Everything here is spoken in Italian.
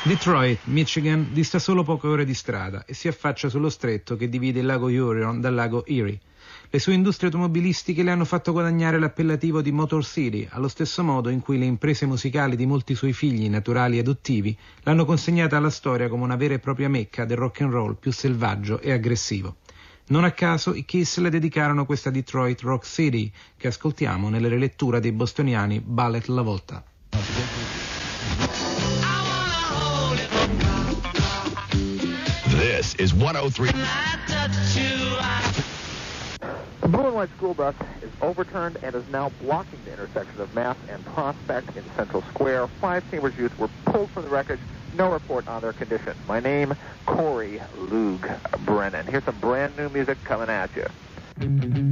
Detroit, Michigan, dista solo poche ore di strada e si affaccia sullo stretto che divide il lago Huron dal lago Erie. Le sue industrie automobilistiche le hanno fatto guadagnare l'appellativo di Motor City, allo stesso modo in cui le imprese musicali di molti suoi figli naturali e adottivi l'hanno consegnata alla storia come una vera e propria mecca del rock and roll più selvaggio e aggressivo. Non a caso i Kiss le dedicarono questa Detroit Rock City, che ascoltiamo nella rilettura dei bostoniani Ballet alla volta. This is 103. The blue and white school bus is overturned and is now blocking the intersection of Mass and Prospect in Central Square. 5 Chambers youth were pulled from the wreckage. No report on their condition. My name, Corey Luke Brennan. Here's some brand new music coming at you.